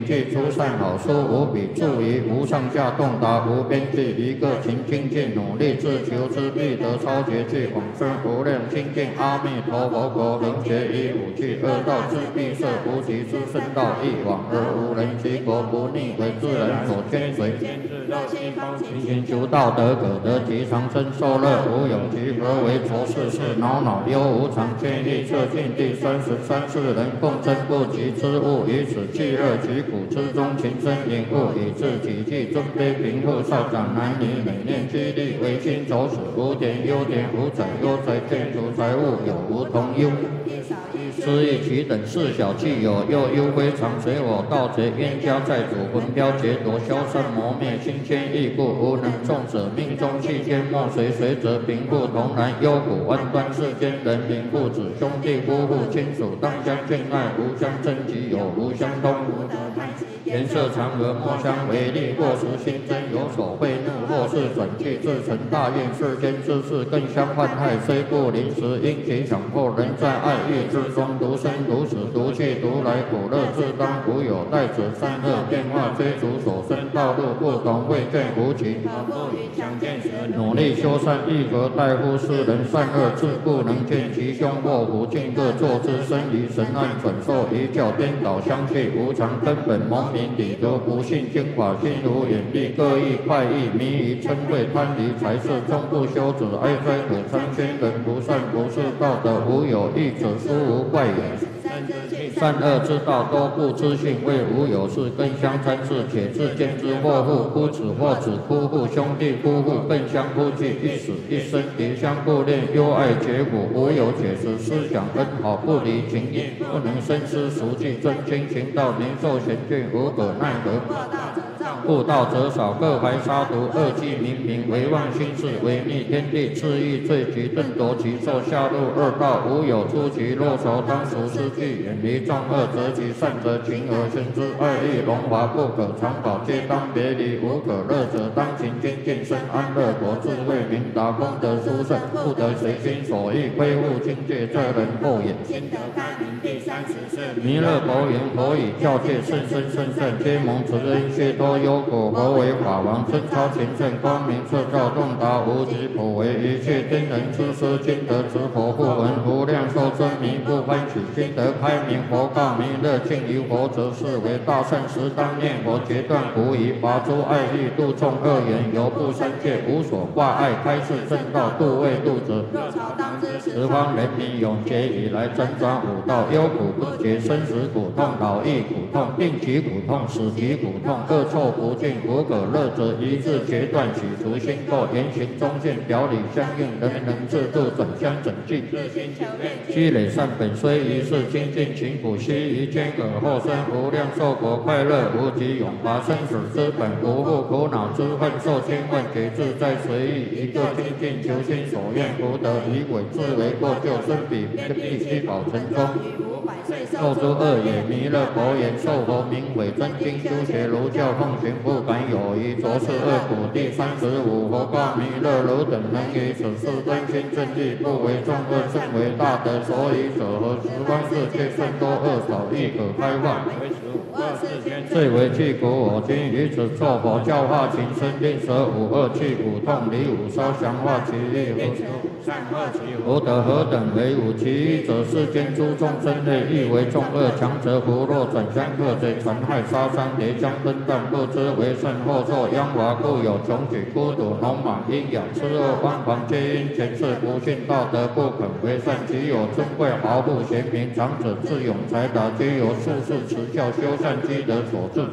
具诸善好书无比注于无上下洞达无边际，一个勤精进努力自求之必得超绝句，往生无量清净阿弥陀佛国，能觉以五具恶道之必设无极之圣道，一往而无人其国不逆为自然所圈随，勤勤求道德可得其长生受乐，无有其何为浊世事恼恼忧无常，见义测尽第33世人共争不及之物，以此去恶其苦之中情深隐悟，以致己具尊卑贫富少长男女每念激励为心走死，无点优点无财优财见除财物有无同忧。失意其等事小气有又忧非常，随我盗贼冤家债主魂飘劫夺消散磨灭心牵意故，无能众者命中气间莫随随者贫富同然，忧苦万端世间人民父子兄弟夫妇亲属当相敬爱，无相争己有无相通，颜色常和莫相为利，或时心真有所贿怒，或是转去自成大愿，世间之事更相患害，虽不临时因其强迫，人在爱欲之中独生独死独去独来，苦乐自当无有待者，善恶变化追逐所生道路不同，未见无期，努力修善亦何待乎世人善恶自不能见其凶祸福，尽各作之生于神暗转受一教颠倒相续无常，根本蒙明理得不信经法，心如眼力各异快意迷于嗔恚贪离财色，终不修止哀哉可参宣人不善不是道德，无有义者殊无怪也。善恶之道都不知性，为无有事更相参事，且自见之祸父夫子或子夫妇兄弟夫妇更相夫惧，一死一生迭相顾恋，忧爱结果无有解释，思想恩好不离情义，不能深思熟记真经行道，年寿贤俊无可奈何。悟道者少，各怀杀毒，恶计冥冥，唯妄心事，违逆天地，恣意罪其顿夺其寿，下入恶道，无有出其若仇，当属失去，远离众恶，择其善则勤而行之，爱欲荣华不可长保，皆当别离，无可乐者当勤精进生安乐国，智慧明达，功德殊胜，不得随心所欲，亏误境界，这人后也。心得开明第30世，弥勒佛言：佛以教戒甚深甚善，皆蒙慈恩解脱忧苦，佛为法王，身超前圣，光明彻照，洞达无极，普为一切天人之师，今得知佛不闻，无量寿真迷不欢喜，今得开明，佛告弥勒：敬于佛者，是为大圣时，当念佛，决断无疑，拔诸爱欲，度众恶缘，犹不三界，无所挂碍，开示正道，度未度者。十方人民永劫以来，辗转五道，忧苦不绝，生死苦痛，老易苦痛，病疾苦痛，死疾苦痛，恶臭不尽，无可乐者，一致决断，洗除心垢，言行中现，表里相应，人人自度，转相整净。积累善本，虽一世精进勤苦，悉于间而后生无量寿国，快乐无极，永拔生死之本，不负苦恼之恨，受千万劫自在随意，一个精进求心所愿，福德以伪自为过救生彼，必须保成中。受诸恶也，弥勒佛言：受佛名伪真经，修学儒教，奉行不敢有疑，着是恶苦。第35，佛告弥勒：汝等能于此事真心正义，不为众恶，甚为大德。所以者何？十方世界甚多恶少，亦可开化。最为去苦，我今于此作佛，教化情深，令舍五恶，去苦痛，离五烧，降化其意。福德何等为五？其一者，世间诸众生类，亦为众恶，强者福弱，转相克贼，残害杀伤，叠将分断，不知为甚，后受殃华，故有穷举、孤独、聋哑、阴阳、痴恶、妄狂，皆因前世不信道德，不肯为善。其有尊贵豪富贤明，长者智勇才达，皆由术士持教修善积德所致。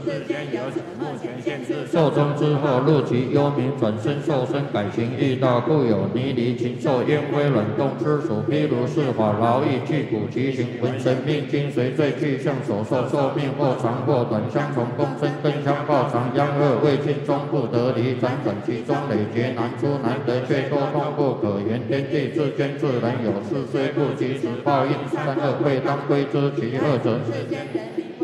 寿终之后，入其幽冥，转身受身，改行异道，故有泥离禽兽、烟灰卵动之属。譬如是法，劳役去苦，其行魂神命精随罪去向所受，寿命或长或短，相从共生，更相报偿。殃恶未尽，终不得离，辗转其中，累劫难出，难得却多痛不可言。天地之间，自然有事，虽不及时报应，善恶贵当归之。其二者，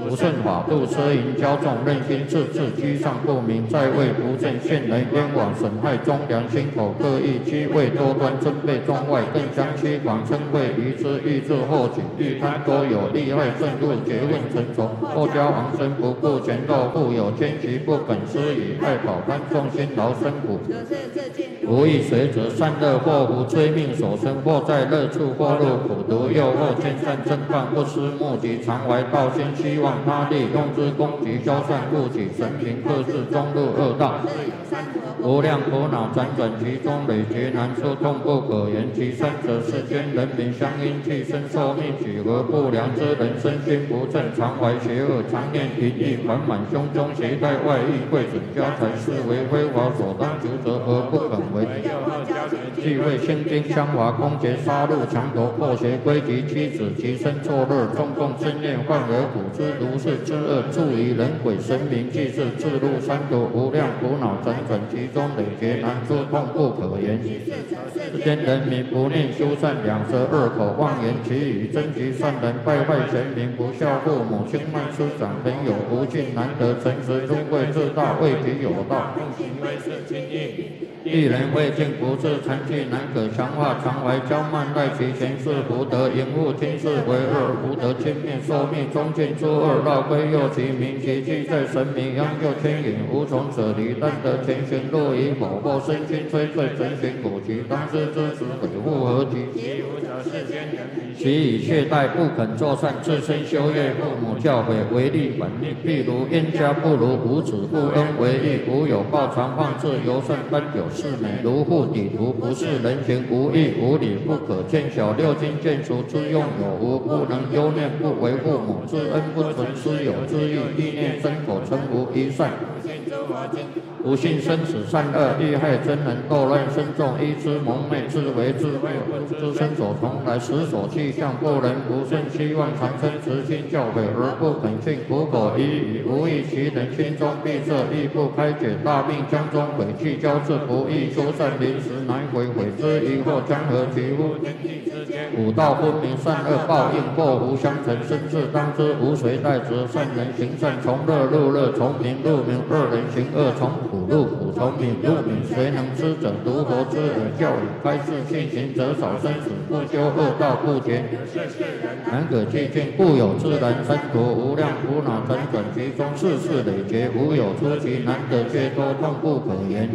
不顺法度，奢淫骄纵，任心自治，居上不明，在位不正，陷人冤枉，损害忠良，心口各异，居位多端，争备中外，更将欺狂，称谓愚之，欲治后己，欲贪多有，利害正入，结问成仇，或交王身，不顾前肉，富有奸局，不肯施以爱保贪众心劳身苦，无益随则善恶祸福，追命所生，或在乐处，或入苦毒，诱惑见善正犯，不思目的，常怀道心，希望他利，用之攻击，交善护己，神平克制，终入恶道。无量苦恼辗转其中，累劫难出，痛不可言。其三者，世间人民相因替身受命，举而不良之人，身心不正，常怀邪恶，常念淫意，缓满胸中，携带外衣，贵准家财，视为非法所当求责而不肯为。既为心经相华，攻劫杀戮，强夺破邪归及妻子，其身作乐，中共正念，患而苦之，如是之恶，助于人鬼神明，即是自入三毒，无量苦恼辗转其中，累劫难出，痛不可言。世间人民不念修善，两舌恶口，妄言其语，争其善人，败坏贤明，不孝父母，轻慢师长，朋友不敬，难得诚实，尊贵自大，为己有道，用行为是轻易。一人未尽不治，残疾难可强化，常怀骄慢，赖其前世福德，淫恶听事为恶，福德轻灭，寿命中尽诸恶，绕归右其名，其迹在神明，央救牵引，无从舍离，但得前行，若以否或身心摧碎，神行古籍，当知之子悔复何及？其无者世间人民，其以懈怠不肯作善，自身修业，父母教诲，违逆本命，譬如冤家不如无子，不恩为义，无有报常放置，尤甚奔久。是美如护底图，不是人情，无义无理，不可见小，六经见除之用有无，不能忧念，不为父母之恩，不存师友之意，意念身口称无一善。不信生死善恶，欲害真人，斗乱身众，依之蒙昧，自为自灭，之身所从来，实所气象，不能不顺，希望长生慈心教诲而不肯信，苦口一语，无益其人，心中闭塞，亦不开解，大病将中悔气交织，不易修善，临时难悔，悔之疑惑，将何其乎？五道分明，善恶报应，祸福相承，生至当知，无谁代责。善人行善，从乐入乐，从明入明；恶人行恶，从苦入苦，从明入明。谁能知者？独佛之耳教语，开示信行者少生死，不修恶道，不结难可寂静，故有自然三途，无量苦恼辗转其中，世事累劫，无有出期，难得解脱，痛不可言。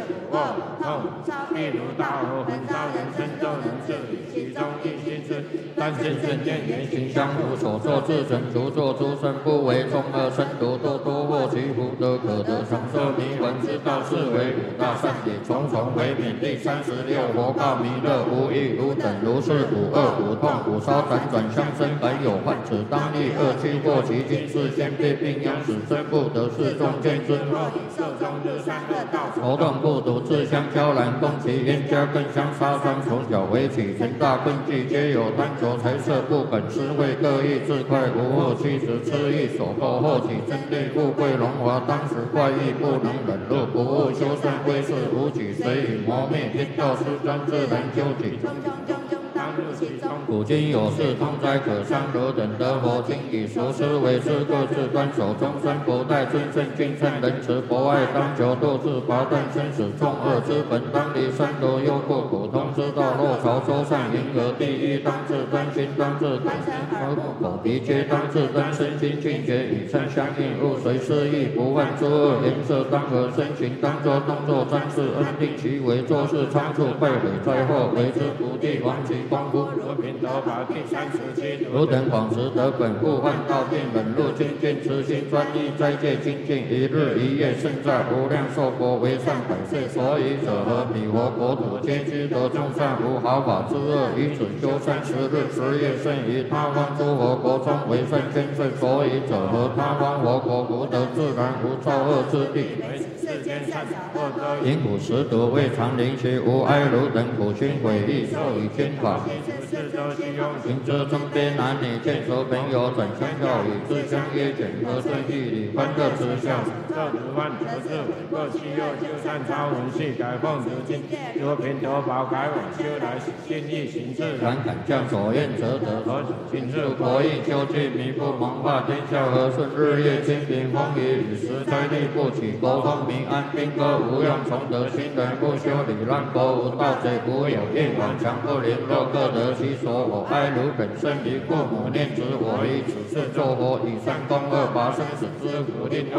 譬如大火焚烧人身，都能治理其中一心之，但见正见言行相符，所作自成，除作诸身，不为众恶身毒，多多获其福德，可得长寿弥闻之道，是为五大善解，重重为免。第36，佛告弥勒，无异如等，如是五恶五痛五烧辗转相生，本有患，此当立恶趣过其今世间被病殃，使身不得世众见之。受中日善恶道，仇动不独，自相交然，攻其冤家，更相杀伤，从小为起，成大困境，皆有贪求财色，不肯施惠，各异自快，无恶妻子痴意所迫，后起争利，富贵荣华，当时怪异，不能忍辱，不务修善，归世无己，随以磨灭，天道失专，自然究己。古今有事，痛哉可伤，汝等得佛经，以熟思为师，各自端守终身，不待尊圣敬圣仁慈，博爱当求度自拔断生死众恶之本，当离三毒忧怖苦通之道，若朝周善迎合第一，当自真心，当自口鼻皆当自真，身心净洁，与称相应，入随师意，不犯诸恶，颜色当合，身形当作动作专事，恩定其为，做事仓促，败毁灾祸，为之不地，亡其光复。如品德法第37，汝等广识得本，不犯道病，忍辱精进，慈心专一，斋戒精进，一日一夜胜在无量寿国，为善百岁。所以者何？彼佛国土皆居得众善，无毫发之恶，以此修30日10夜，胜于他方诸佛国中为善千岁。所以者何？他方佛国福德自然，无造恶之地。因苦食毒，未尝临其无哀，汝等苦心毁义，受以天法。 事都需用行之尊卑男女见所朋友转相教与自相约卷和顺义理欢乐之相。 这十万则是伟各需又就善超文系改奉执经，如平头宝改我修来定义行事然敢将所愿则得。行事国义修具弥不蒙化天下和顺，日月清平风雨雨时灾地不起，国风民安兵戈无用，崇德新人不修理，乱国无盗贼无有印，往强不凌弱，各得其所。我哀如本身离父母念子，我以此事作佛，以善攻恶拔生死之苦令。